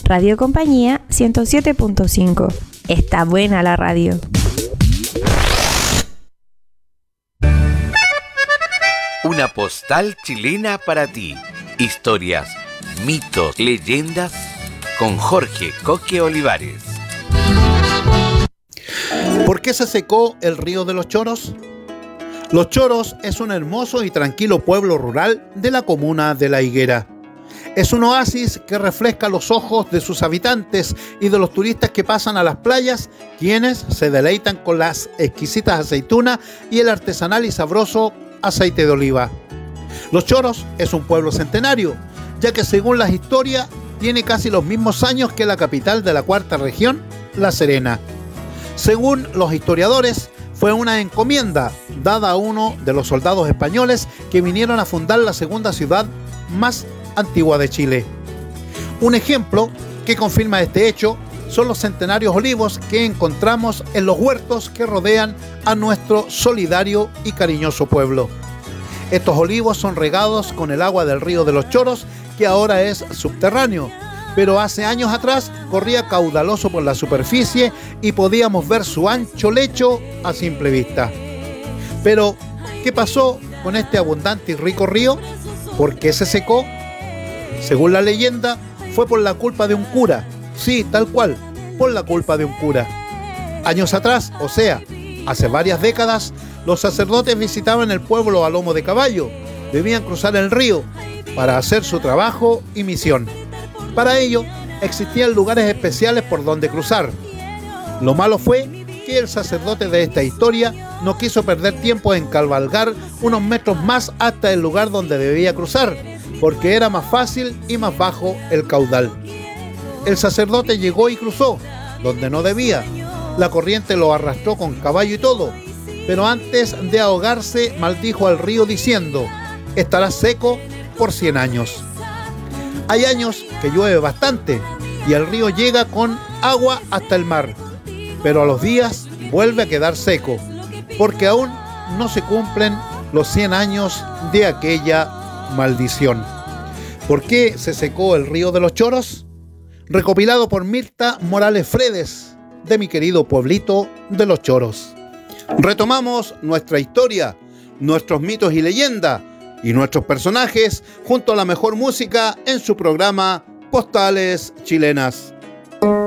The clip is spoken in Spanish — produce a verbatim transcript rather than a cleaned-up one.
Radio Compañía ciento siete punto cinco. Está buena la radio. Una postal chilena para ti. Historias, mitos, leyendas con Jorge Coque Olivares. ¿Por qué se secó el río de los Choros? Los Choros es un hermoso y tranquilo pueblo rural de la comuna de La Higuera. Es un oasis que refresca los ojos de sus habitantes y de los turistas que pasan a las playas, quienes se deleitan con las exquisitas aceitunas y el artesanal y sabroso aceite de oliva. Los Choros es un pueblo centenario, ya que según las historias tiene casi los mismos años que la capital de la cuarta región, La Serena. Según los historiadores, fue una encomienda dada a uno de los soldados españoles que vinieron a fundar la segunda ciudad más antigua de Chile. Un ejemplo que confirma este hecho son los centenarios olivos que encontramos en los huertos que rodean a nuestro solidario y cariñoso pueblo. Estos olivos son regados con el agua del río de los Choros, que ahora es subterráneo, pero hace años atrás corría caudaloso por la superficie y podíamos ver su ancho lecho a simple vista. Pero, ¿qué pasó con este abundante y rico río? ¿Por qué se secó? Según la leyenda, fue por la culpa de un cura. Sí, tal cual, por la culpa de un cura. Años atrás, o sea, hace varias décadas, los sacerdotes visitaban el pueblo a lomo de caballo. Debían cruzar el río para hacer su trabajo y misión. Para ello, existían lugares especiales por donde cruzar. Lo malo fue que el sacerdote de esta historia no quiso perder tiempo en cabalgar unos metros más hasta el lugar donde debía cruzar, porque era más fácil y más bajo el caudal. El sacerdote llegó y cruzó, donde no debía. La corriente lo arrastró con caballo y todo, pero antes de ahogarse maldijo al río diciendo: estará seco por cien años. Hay años que llueve bastante y el río llega con agua hasta el mar, pero a los días vuelve a quedar seco, porque aún no se cumplen los cien años de aquella maldición. ¿Por qué se secó el río de los Choros? Recopilado por Mirta Morales Fredes, de mi querido pueblito de los Choros. Retomamos nuestra historia, nuestros mitos y leyendas y nuestros personajes junto a la mejor música en su programa Postales Chilenas.